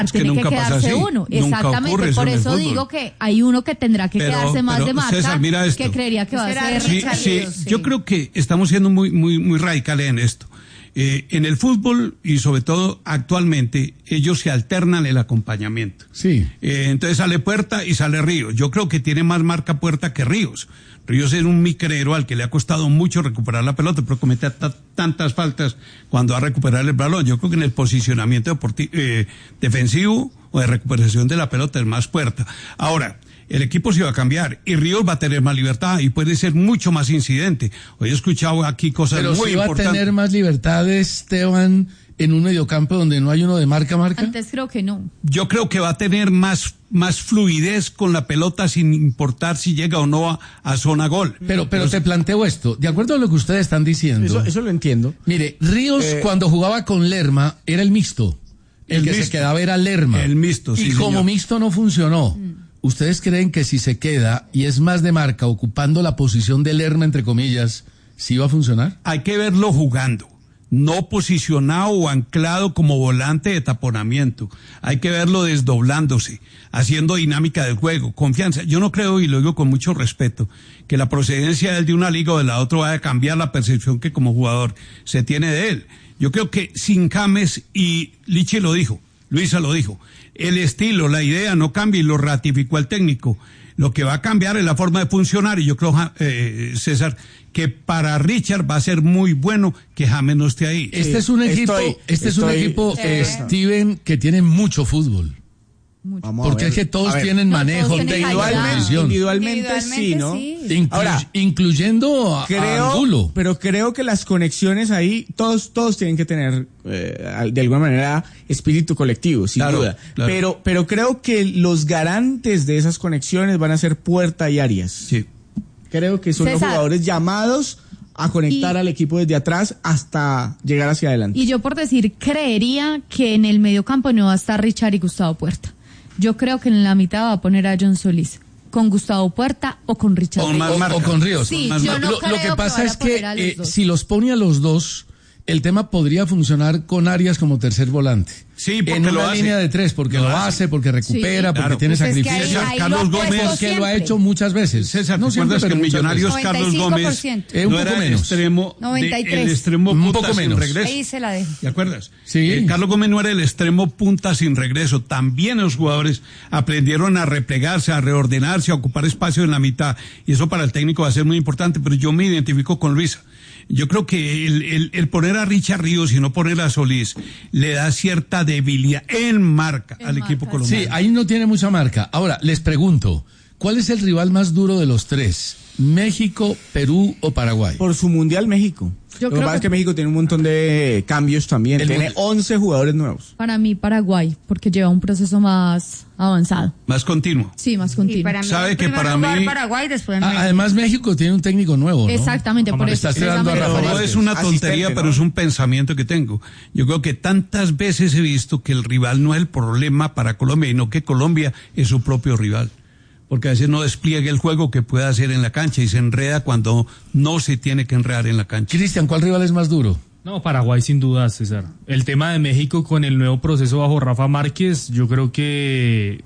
tiene que quedarse uno. Exactamente, por eso digo que hay uno que tendrá que quedarse más de marca, César, mira esto, que creería que va a ser. Sí, yo creo que estamos siendo muy radicales en esto. En el fútbol y sobre todo actualmente ellos se alternan el acompañamiento. Sí. Entonces sale Puerta y sale Ríos. Yo creo que tiene más marca Puerta que Ríos. Ríos es un micrero al que le ha costado mucho recuperar la pelota, pero comete tantas faltas cuando va a recuperar el balón. Yo creo que en el posicionamiento defensivo o de recuperación de la pelota es más Puerta. Ahora, el equipo se va a cambiar y Ríos va a tener más libertad y puede ser mucho más incidente. Hoy he escuchado aquí cosas pero muy si importantes. ¿Va a tener más libertades, Esteban, en un mediocampo donde no hay uno de marca? Antes creo que no. Yo creo que va a tener más fluidez con la pelota sin importar si llega o no a zona gol. Pero te planteo esto, de acuerdo a lo que ustedes están diciendo. Eso lo entiendo. Mire, Ríos cuando jugaba con Lerma era el mixto. El que mixto. Se quedaba era Lerma. El mixto, sí, y como señor. Mixto no funcionó. ¿Ustedes creen que si se queda y es más de marca ocupando la posición de Lerma, entre comillas, sí va a funcionar? Hay que verlo jugando, no posicionado o anclado como volante de taponamiento. Hay que verlo desdoblándose, haciendo dinámica del juego, confianza. Yo no creo, y lo digo con mucho respeto, que la procedencia de una liga o de la otra vaya a cambiar la percepción que como jugador se tiene de él. Yo creo que sin James, y Lichi lo dijo, Luisa lo dijo, el estilo, la idea no cambia y lo ratificó el técnico. Lo que va a cambiar es la forma de funcionar y yo creo, César, que para Richard va a ser muy bueno que James no esté ahí. Este es un equipo, Steven, que tiene mucho fútbol. Porque es que todos tienen manejo, individualmente sí, ¿no? Sí. Ahora, incluyendo a Angulo. Pero creo que las conexiones ahí, todos tienen que tener de alguna manera espíritu colectivo, sin duda. Claro. Pero creo que los garantes de esas conexiones van a ser Puerta y Arias. Sí. Creo que son los jugadores llamados a conectar al equipo desde atrás hasta llegar hacia adelante. Y yo por decir, creería que en el mediocampo no va a estar Richard y Gustavo Puerta. Yo creo que en la mitad va a poner a John Solís, con Gustavo Puerta o con Richard o con Ríos. Sí, yo no creo lo que pasa es que si los pone a los dos, el tema podría funcionar con Arias como tercer volante. Sí, porque en una línea de tres, porque lo hace, porque recupera, porque tiene sacrificio. Carlos Gómez, que lo ha hecho muchas veces. César, ¿no recuerdas que el Millonarios Carlos Gómez un poco menos. Extremo 93. El extremo punta un poco sin menos. regreso? Ahí se la dejo. ¿Te acuerdas? Sí. Carlos Gómez no era el extremo punta sin regreso. También los jugadores aprendieron a replegarse, a reordenarse, a ocupar espacio en la mitad. Y eso para el técnico va a ser muy importante, pero yo me identifico con Luisa. Yo creo que el poner a Richard Ríos y no poner a Solís le da cierta debilidad en marca al equipo colombiano. Sí, ahí no tiene mucha marca. Ahora, les pregunto, ¿cuál es el rival más duro de los tres? ¿México, Perú o Paraguay? Por su Mundial, México. Lo que pasa es que México tiene un montón de cambios también. Tiene 11 jugadores nuevos. Para mí, Paraguay, porque lleva un proceso más avanzado. Más continuo. Sí, más continuo. Para mí, ¿sabe que para mí Paraguay, después México. Además, México tiene un técnico nuevo, ¿no? Exactamente, por eso. No es una tontería, ¿no? Pero es un pensamiento que tengo. Yo creo que tantas veces he visto que el rival no es el problema para Colombia, sino que Colombia es su propio rival. Porque a veces no despliega el juego que puede hacer en la cancha y se enreda cuando no se tiene que enredar en la cancha. Cristian, ¿cuál rival es más duro? No, Paraguay sin duda, César. El tema de México con el nuevo proceso bajo Rafa Márquez, yo creo que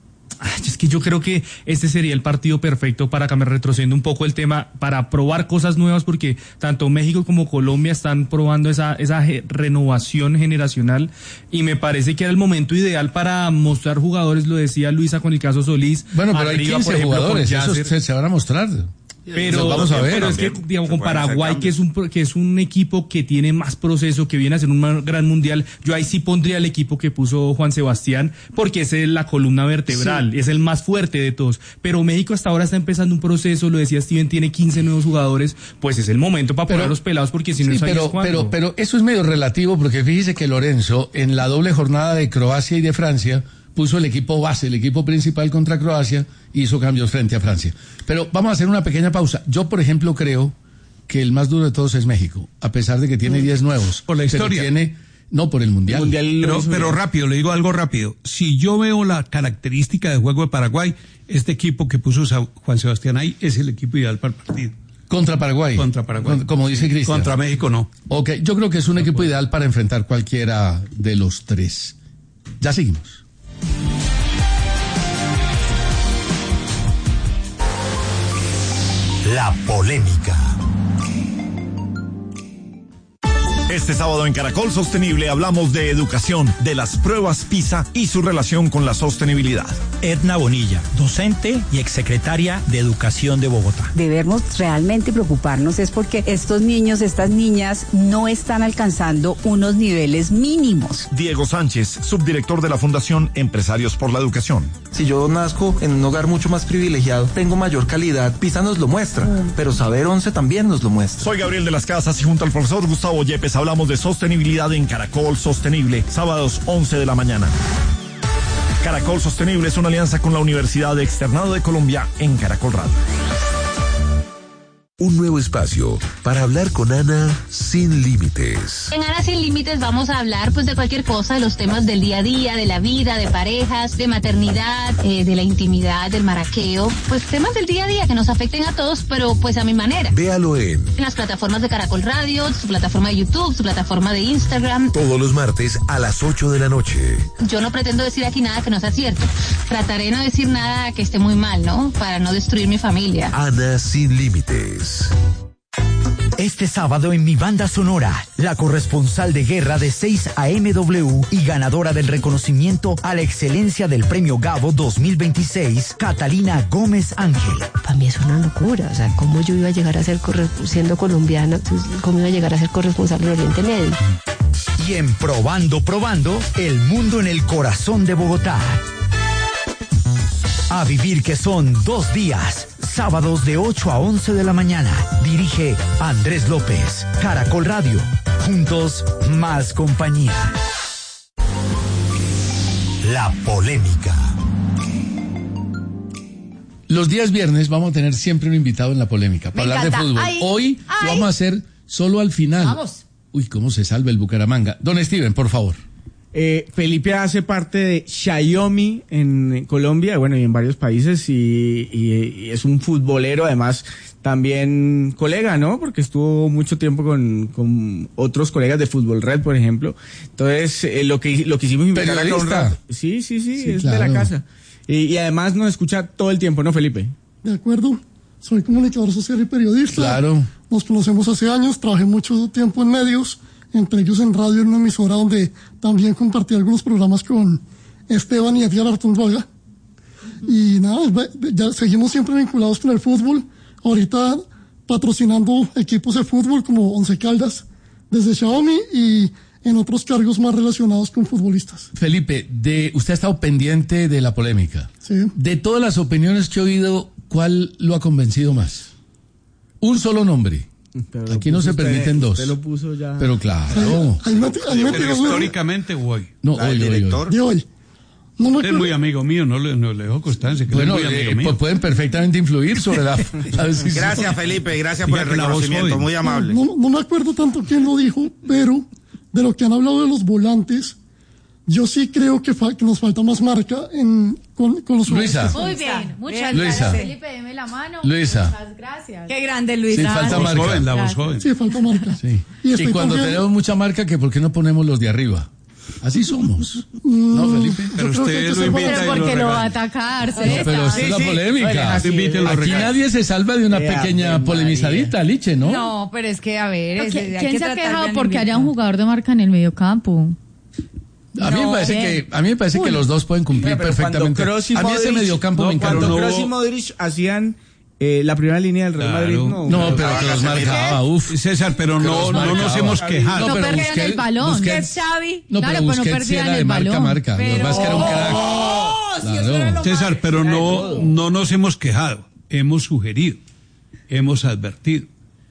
este sería el partido perfecto para cambiar, retrocediendo un poco el tema, para probar cosas nuevas, porque tanto México como Colombia están probando esa renovación generacional, y me parece que era el momento ideal para mostrar jugadores, lo decía Luisa con el caso Solís. Bueno, pero arriba, hay 15 jugadores, esos se van a mostrar. Pero vamos a ver, pero es que digamos con Paraguay, que es un equipo que tiene más proceso, que viene a ser un gran mundial, yo ahí sí pondría el equipo que puso Juan Sebastián, porque es la columna vertebral, sí. Es el más fuerte de todos. Pero México hasta ahora está empezando un proceso, lo decía Steven, tiene 15 nuevos jugadores, pues es el momento para poner a los pelados, porque si no pero eso es medio relativo, porque fíjese que Lorenzo, en la doble jornada de Croacia y de Francia, puso el equipo base, el equipo principal contra Croacia, y hizo cambios frente a Francia. Pero vamos a hacer una pequeña pausa. Yo, por ejemplo, creo que el más duro de todos es México, a pesar de que tiene 10 nuevos. Por la historia. No, por el Mundial. Pero rápido, le digo algo rápido. Si yo veo la característica de juego de Paraguay, este equipo que puso Juan Sebastián ahí es el equipo ideal para el partido. Contra Paraguay. Como dice Cristian. Contra México no. Ok, yo creo que es un equipo ideal para enfrentar cualquiera de los tres. Ya seguimos. La polémica. Este sábado en Caracol Sostenible hablamos de educación, de las pruebas PISA y su relación con la sostenibilidad. Edna Bonilla, docente y exsecretaria de Educación de Bogotá. Debemos realmente preocuparnos es porque estos niños, estas niñas no están alcanzando unos niveles mínimos. Diego Sánchez, subdirector de la Fundación Empresarios por la Educación. Si yo nazco en un hogar mucho más privilegiado, tengo mayor calidad, PISA nos lo muestra, pero Saber 11 también nos lo muestra. Soy Gabriel de las Casas y junto al profesor Gustavo Yepes hablamos de sostenibilidad en Caracol Sostenible, sábados 11 de la mañana. Caracol Sostenible es una alianza con la Universidad Externado de Colombia en Caracol Radio. Un nuevo espacio para hablar con Ana sin límites. En Ana sin límites vamos a hablar pues de cualquier cosa, de los temas del día a día, de la vida, de parejas, de maternidad, de la intimidad, del maraqueo, pues temas del día a día que nos afecten a todos, pero pues a mi manera. Véalo en las plataformas de Caracol Radio, su plataforma de YouTube, su plataforma de Instagram. Todos los martes a las 8 de la noche. Yo no pretendo decir aquí nada que no sea cierto. Trataré de no decir nada que esté muy mal, ¿no? Para no destruir mi familia. Ana sin límites. Este sábado en Mi Banda Sonora, la corresponsal de guerra de 6 AMW y ganadora del reconocimiento a la excelencia del Premio Gabo 2026, Catalina Gómez Ángel. Para mí es una locura, o sea, ¿cómo yo iba a llegar a ser, siendo colombiana, cómo iba a llegar a ser corresponsal del Oriente Medio? Y en Probando, el mundo en el corazón de Bogotá. A vivir que son 2 días. Sábados de 8 a 11 de la mañana. Dirige Andrés López. Caracol Radio. Juntos, más compañía. La polémica. Los días viernes vamos a tener siempre un invitado en La Polémica para hablar de fútbol. Hoy lo vamos a hacer solo al final. Vamos. Uy, cómo se salva el Bucaramanga. Don Steven, por favor. Felipe hace parte de Xiaomi en Colombia, bueno, y en varios países, y es un futbolero, además, también colega, ¿no? Porque estuvo mucho tiempo con otros colegas de Fútbol Red, por ejemplo. Entonces, lo que hicimos invitar a un rato. Sí, es claro. De la casa. Y además nos escucha todo el tiempo, ¿no, Felipe? De acuerdo. Soy comunicador social y periodista. Claro. Nos conocemos hace años, trabajé mucho tiempo en medios, entre ellos en radio, en una emisora donde también compartí algunos programas con Esteban y Edgar Artunduaga. Y nada, ya seguimos siempre vinculados con el fútbol. Ahorita patrocinando equipos de fútbol como Once Caldas desde Xiaomi y en otros cargos más relacionados con futbolistas. Felipe, usted ha estado pendiente de La Polémica. Sí. De todas las opiniones que he oído, ¿cuál lo ha convencido más? Un solo nombre. Pero aquí no se permiten dos. Usted lo puso ya. Pero claro. Pero históricamente hoy. No, hoy. De hoy. No me es muy amigo mío, no le dejo constancia. Que bueno, es muy amigo mío. Pueden perfectamente influir sobre la decisión. Gracias, Felipe, gracias por el reconocimiento, muy amable. No me acuerdo tanto quién lo dijo, pero de lo que han hablado de los volantes, yo sí creo que nos falta más marca con los Luisa. Muy bien, muchas Luisa. gracias. Felipe, deme la mano. Luisa. Muchas gracias. Qué grande, Luisa. Sí, falta marca. La voz joven. Sí, falta marca. Sí. Y cuando tenemos mucha marca, ¿por qué no ponemos los de arriba? Así somos. ¿No, Felipe? Pero usted lo invita pero porque lo va a atacar. Pero es una polémica. Aquí nadie se salva de una pequeña polemizadita, Liche, ¿no? No, pero es que, a ver. ¿Quién se ha quejado porque haya un jugador de marca en el mediocampo? A mí me parece que los dos pueden cumplir perfectamente. A mí ese mediocampo me encanta. Cuando Kroos y Modric hacían la primera línea del Real Madrid, no, pero que los marcaba, César, pero no nos hemos quejado. No perdían el balón. Xavi. No, pero Busquets era de marca. Lo más que era un crack. César, pero no nos hemos quejado. Hemos sugerido, hemos advertido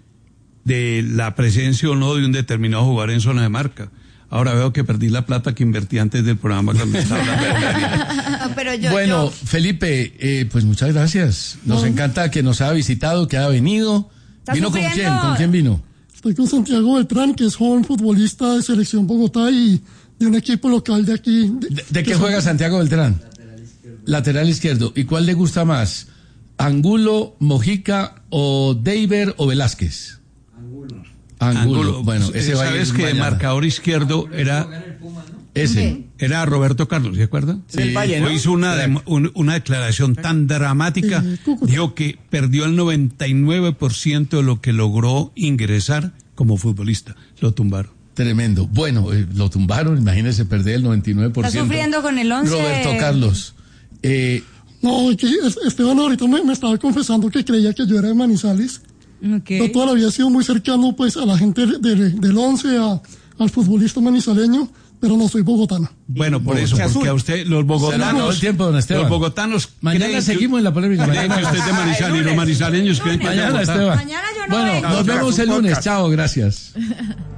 de la presencia o no de un determinado jugador en zona de marca. Ahora veo que perdí la plata que invertí antes del programa cuando estaba hablando. Bueno, Felipe, pues muchas gracias. Nos encanta que nos haya visitado, que haya venido. ¿Vino con quién? ¿Con quién vino? Estoy con Santiago Beltrán, que es joven futbolista de Selección Bogotá y de un equipo local de aquí. ¿De qué juega Santiago Beltrán? Lateral izquierdo. ¿Y cuál le gusta más? ¿Angulo, Mojica o Deiber o Velázquez? Angulo. Bueno, ese va a ir. Sabes que el marcador izquierdo era Ese. Era Roberto Carlos, ¿se acuerda? Sí. Del Valle, ¿no? Hizo una declaración tan dramática, dijo que perdió el 99% de lo que logró ingresar como futbolista. Lo tumbaron. Tremendo. Bueno, lo tumbaron, imagínese perder el 99%. Está sufriendo con el 11. Roberto Carlos. No, Esteban ahorita me estaba confesando que creía que yo era de Manizales. Okay. Yo toda la vida he sido muy cercano pues a la gente del 11, al futbolista manizaleño, pero no soy bogotano. Bueno, por eso, porque a usted, los bogotanos, el tiempo, don Esteban. Los bogotanos mañana seguimos en la polémica. Creen que usted es de Manizales y los manizaleños creen que mañana, Esteban. Mañana yo no Bueno, vengo. nos vemos el lunes. Chao, gracias.